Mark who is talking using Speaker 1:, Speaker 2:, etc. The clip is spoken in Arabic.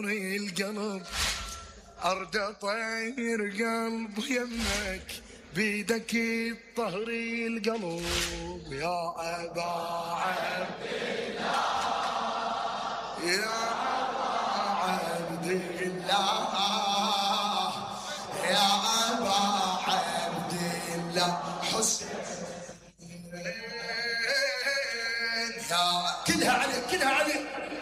Speaker 1: القلب أرد أطير قلب يمك بيدك الطهري القلب يا أبا عبد الله يا أبا عبد الله يا أبا عبد الله حسين كلها عليك كلها عليك